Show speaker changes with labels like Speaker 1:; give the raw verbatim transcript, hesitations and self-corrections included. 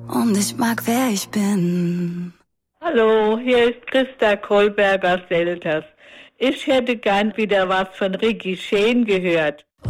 Speaker 1: Und ich mag, wer ich bin.
Speaker 2: Hallo, hier ist Christa Kohlberger-Selters. Ich hätte gern wieder was von Ricky Shane gehört.